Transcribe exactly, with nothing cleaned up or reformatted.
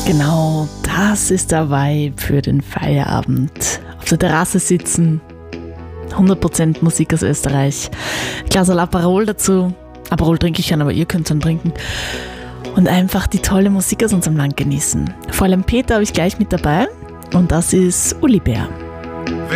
Genau, das ist der Vibe für den Feierabend. Auf der Terrasse sitzen, hundert Prozent Musik aus Österreich, Glas Aperol dazu. Aperol trinke ich schon, aber ihr könnt es dann trinken. Und einfach die tolle Musik aus unserem Land genießen. Vor allem Peter habe ich gleich mit dabei und das ist Uli Bär.